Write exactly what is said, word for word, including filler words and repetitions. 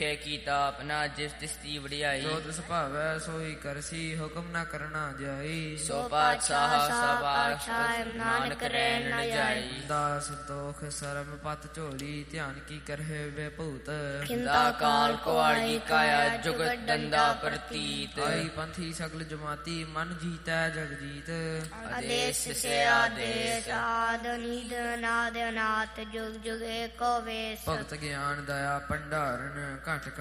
ਛੇ ਕੀਤਾ ਆਪਣਾ ਜਿਸ ਤਿਸ ਦੀ ਵਡਿਆਈ। ਜੋ ਤਿਸ ਭਾਵੈ ਸੋਈ ਕਰਸੀ ਹੁਕਮ ਨਾ ਕਰਨਾ ਜਾਈ। ਸੋ ਪਾਤਸ਼ਾਹ ਸਭ ਆਸ਼ਾ ਨਾਨਕ ਰਹਿ ਨ ਜਾਈ। ਦਾਸ ਦੋਖ ਸਰਮ ਪਤ ਝੋਲੀ ਧਿਆਨ ਕੀ ਕਰਹਿ ਵੇ ਭੂਤ। ਖਿੰਦਾ ਕਾਲ ਕੁਆੜੀ ਕਾਇਆ ਜੁਗਤ ਦੰਦਾ ਪ੍ਰਤੀਤ। ਆਈ ਪੰਥੀ ਸਗਲ ਜਮਾਤੀ ਮਨ ਜੀਤੈ ਜਗ ਜੀਤ। ਆਦੇਸ ਸੇ ਆਦੇਸ ਆਦ ਨੀਦ ਨਾਦ ਅਨਾਥ ਜੁਗ ਜੁਗ ਏਕੋ ਵੇਸ। ਭਗਤ ਗਿਆਨ ਦਇਆ ਭੰਡਾਰਨ ਘਟ ਘਟ